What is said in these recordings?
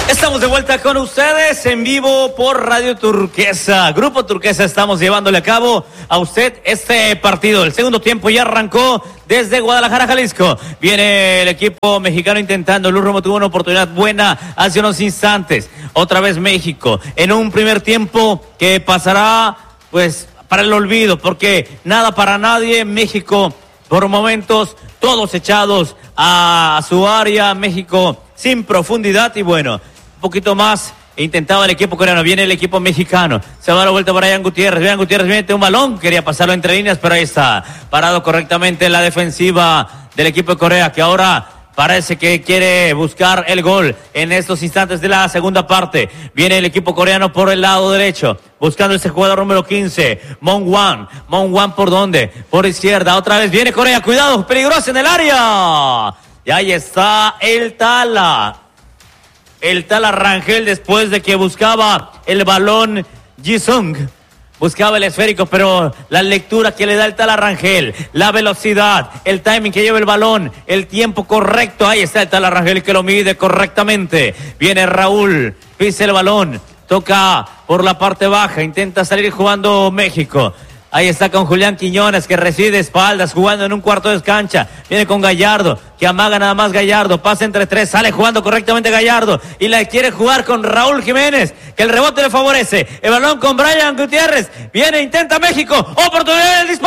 Estamos de vuelta con ustedes en vivo por Radio Turquesa. Grupo Turquesa, estamos llevándole a cabo a usted este partido. El segundo tiempo ya arrancó desde Guadalajara, Jalisco. Viene el equipo mexicano intentando. Luis Romo tuvo una oportunidad buena hace unos instantes. Otra vez México en un primer tiempo que pasará pues para el olvido, porque nada para nadie. México por momentos todos echados a su área. México sin profundidad y bueno, un poquito más intentaba el equipo coreano. Viene el equipo mexicano, se va a la vuelta para Brian Gutiérrez mete un balón, quería pasarlo entre líneas, pero ahí está, parado correctamente la defensiva del equipo de Corea, que ahora parece que quiere buscar el gol en estos instantes de la segunda parte. Viene el equipo coreano por el lado derecho, buscando ese jugador número 15, Mong Wan, ¿por dónde? Por izquierda, otra vez viene Corea, cuidado, peligroso en el área, y ahí está el Tala Rangel, después de que buscaba el balón Jisung, buscaba el esférico, pero la lectura que le da el Tala Rangel, la velocidad, el timing que lleva el balón, el tiempo correcto, ahí está el Tala Rangel que lo mide correctamente. Viene Raúl, pisa el balón, toca por la parte baja, intenta salir jugando México. Ahí está con Julián Quiñones, que recibe de espaldas, jugando en un cuarto de cancha. Viene con Gallardo, que amaga nada más Gallardo. Pasa entre tres, sale jugando correctamente Gallardo. Y la quiere jugar con Raúl Jiménez, que el rebote le favorece. El balón con Brian Gutiérrez. Viene, intenta México. ¡Oportunidad del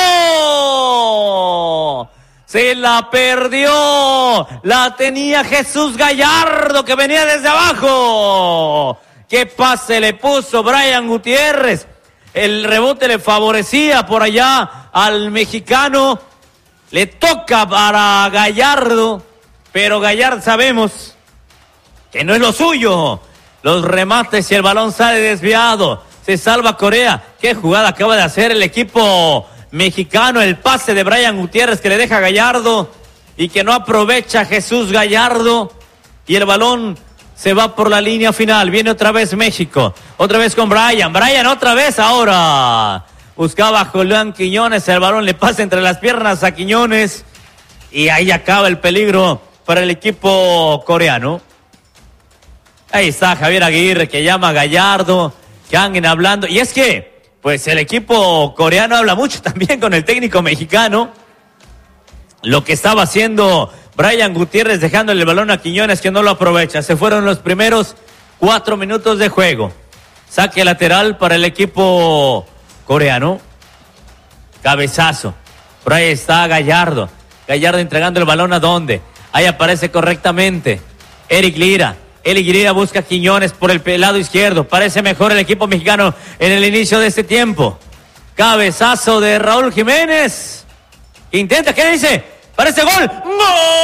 disparo! Se la perdió. La tenía Jesús Gallardo, que venía desde abajo. ¡Qué pase le puso Brian Gutiérrez! El rebote le favorecía por allá al mexicano. Le toca para Gallardo, pero Gallardo sabemos que no es lo suyo. Los remates y el balón sale desviado. Se salva Corea. ¿Qué jugada acaba de hacer el equipo mexicano? El pase de Brian Gutiérrez que le deja a Gallardo y que no aprovecha Jesús Gallardo. Y el balón se va por la línea final. Viene otra vez México. Otra vez con Brian otra vez ahora. Buscaba a Julián Quiñones. El balón le pasa entre las piernas a Quiñones. Y ahí acaba el peligro para el equipo coreano. Ahí está Javier Aguirre, que llama a Gallardo, que anden hablando. Y es que, pues el equipo coreano habla mucho también con el técnico mexicano. Lo que estaba haciendo Brian Gutiérrez, dejándole el balón a Quiñones, que no lo aprovecha. Se fueron los primeros 4 minutos de juego. Saque lateral para el equipo coreano. Cabezazo. Por ahí está Gallardo. Gallardo entregando el balón a dónde. Ahí aparece correctamente Eric Lira. Eric Lira busca a Quiñones por el lado izquierdo. Parece mejor el equipo mexicano en el inicio de este tiempo. Cabezazo de Raúl Jiménez. Intenta, ¿qué dice? Parece gol. ¡Gol!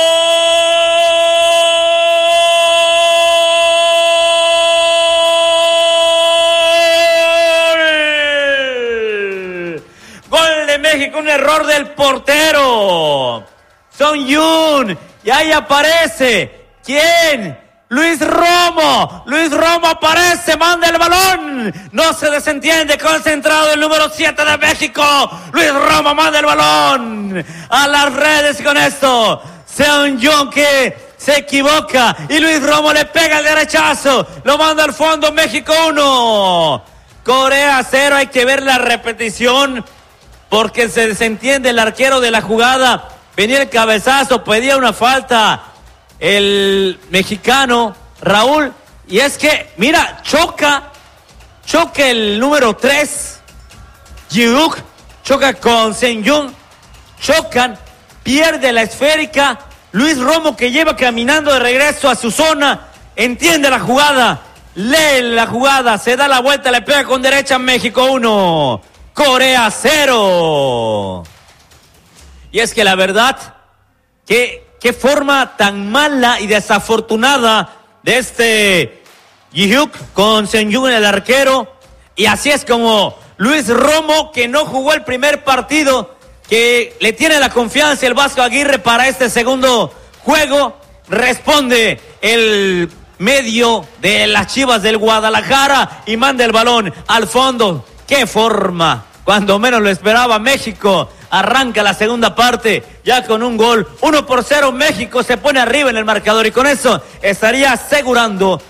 Gol de México, un error del portero. Son Yun. Y ahí aparece. ¿Quién? Luis Romo aparece, manda el balón, no se desentiende, concentrado el número 7 de México. Luis Romo manda el balón a las redes, y con esto Seon-Jun que se equivoca y Luis Romo le pega el derechazo, lo manda al fondo. México 1, Corea 0. Hay que ver la repetición porque se desentiende el arquero de la jugada. Venía el cabezazo, pedía una falta el mexicano Raúl, y es que mira, choca el número 3 Jiuk, choca con Seon-Jun, chocan, pierde la esférica. Luis Romo, que lleva caminando de regreso a su zona, entiende la jugada, lee la jugada, se da la vuelta, le pega con derecha. México 1, Corea 0. Y es que la verdad que qué forma tan mala y desafortunada de este Jiuk con Seon-Jun, el arquero. Y así es como Luis Romo, que no jugó el primer partido, que le tiene la confianza el Vasco Aguirre para este segundo juego, responde el medio de las Chivas del Guadalajara y manda el balón al fondo. ¡Qué forma! Cuando menos lo esperaba México. Arranca la segunda parte ya con un gol. 1-0, México se pone arriba en el marcador y con eso estaría asegurando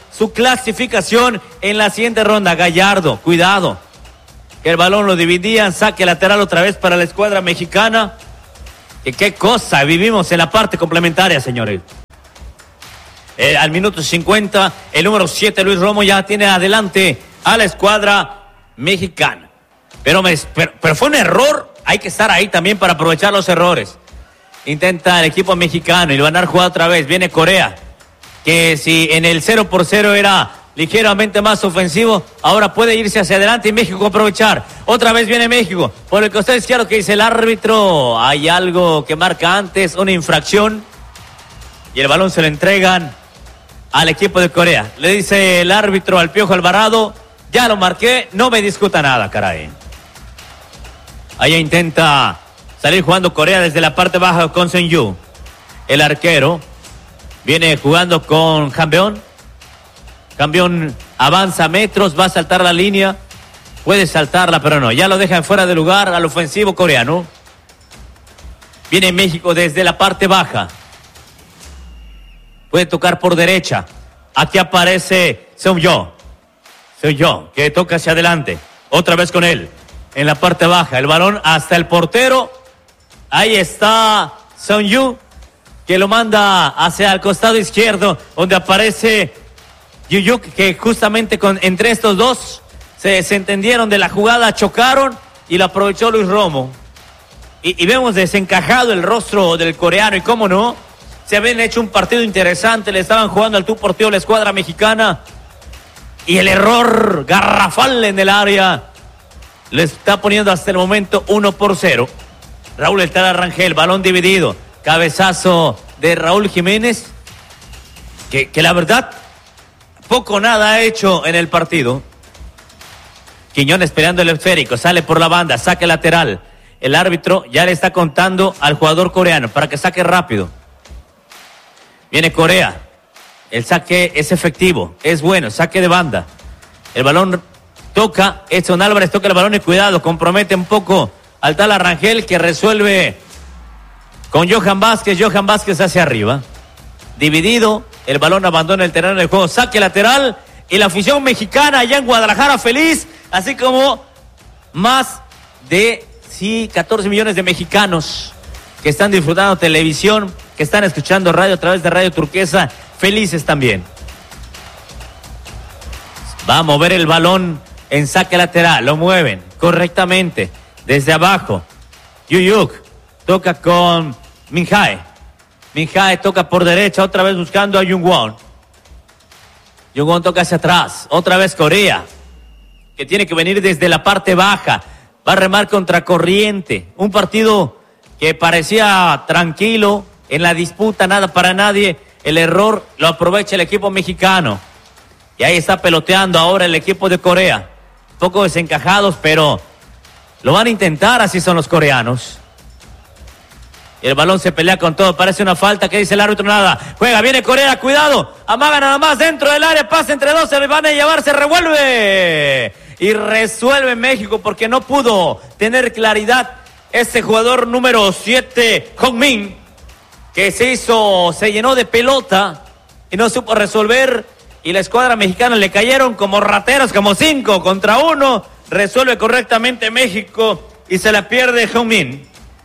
su clasificación en la siguiente ronda. Gallardo, cuidado, que el balón lo dividían, saque lateral otra vez para la escuadra mexicana. Que qué cosa vivimos en la parte complementaria, señores. Al minuto 50, el número 7, Luis Romo, ya tiene adelante a la escuadra mexicana. Pero fue un error, hay que estar ahí también para aprovechar los errores. Intenta el equipo mexicano y lo van a dar jugada otra vez. Viene Corea, que si en el 0-0 era ligeramente más ofensivo, ahora puede irse hacia adelante y México aprovechar. Otra vez viene México, por el costado izquierdo, que dice el árbitro, hay algo que marca antes, una infracción, y el balón se lo entregan al equipo de Corea. Le dice el árbitro al Piojo Alvarado, ya lo marqué, no me discuta nada, caray. Allá intenta salir jugando Corea desde la parte baja con Seung-yu. El arquero viene jugando con Campeón. Campeón avanza metros, va a saltar la línea. Puede saltarla, pero no. Ya lo dejan fuera de lugar al ofensivo coreano. Viene México desde la parte baja. Puede tocar por derecha. Aquí aparece Seung-yu. Seung-yu, que toca hacia adelante. Otra vez con él. En la parte baja. El balón hasta el portero. Ahí está Seung-yu, que lo manda hacia el costado izquierdo, donde aparece Yuyuk, que justamente entre estos dos se entendieron de la jugada, chocaron y lo aprovechó Luis Romo. Y vemos desencajado el rostro del coreano, y cómo no, se habían hecho un partido interesante, le estaban jugando al tú por tú la escuadra mexicana, y el error garrafal en el área le está poniendo hasta el momento 1-0. Raúl El Tala Rangel, balón dividido, cabezazo de Raúl Jiménez, que la verdad poco o nada ha hecho en el partido. Quiñones peleando el esférico, sale por la banda, saque lateral. El árbitro ya le está contando al jugador coreano para que saque rápido. Viene Corea, el saque es efectivo, es bueno, saque de banda. El balón toca, Edson Álvarez toca el balón y cuidado, compromete un poco al Tala Rangel, que resuelve con Johan Vázquez hacia arriba. Dividido, el balón abandona el terreno del juego, saque lateral, y la afición mexicana allá en Guadalajara feliz, así como más de 14 millones de mexicanos que están disfrutando televisión, que están escuchando radio a través de Radio Turquesa, felices también. Va a mover el balón en saque lateral, lo mueven correctamente. Desde abajo, Yuyuk toca con Minjae. Minjae toca por derecha, otra vez buscando a Jungwon. Jungwon toca hacia atrás, otra vez Corea, que tiene que venir desde la parte baja. Va a remar contra corriente. Un partido que parecía tranquilo, en la disputa, nada para nadie. El error lo aprovecha el equipo mexicano. Y ahí está peloteando ahora el equipo de Corea. Poco desencajados, pero lo van a intentar, así son los coreanos. Y el balón se pelea con todo, parece una falta. ¿Qué dice el árbitro? Nada. Juega, viene Corea, cuidado. Amaga nada más dentro del área, pasa entre dos, se van a llevar, se revuelve. Y resuelve México porque no pudo tener claridad este jugador número 7, Hong-min, que se llenó de pelota y no supo resolver. Y la escuadra mexicana le cayeron como rateros, como 5 contra 1. Resuelve correctamente México y se la pierde Hong-min.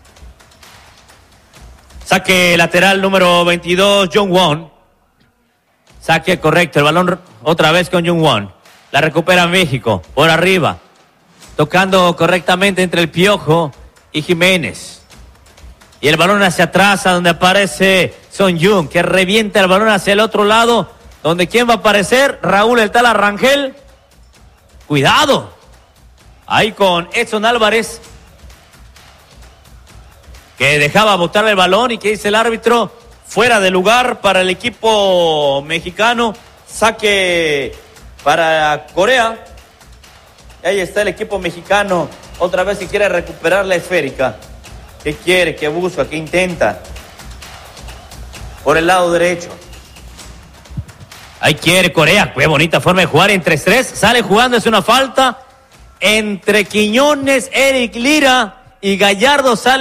Saque lateral número 22, Jungwon. Saque correcto, el balón otra vez con Jungwon. La recupera México, por arriba. Tocando correctamente entre el Piojo y Jiménez. Y el balón hacia atrás, a donde aparece Seung-yu, que revienta el balón hacia el otro lado. Donde ¿quién va a aparecer? Raúl El Tala Rangel. Cuidado. Ahí con Edson Álvarez, que dejaba botar el balón, y que dice el árbitro, fuera de lugar para el equipo mexicano. Saque para Corea. Y ahí está el equipo mexicano, otra vez que quiere recuperar la esférica. ¿Qué quiere? ¿Qué busca? ¿Qué intenta? Por el lado derecho. Ahí quiere Corea, qué bonita forma de jugar entre 3, sale jugando, es una falta entre Quiñones, Eric Lira y Gallardo, sale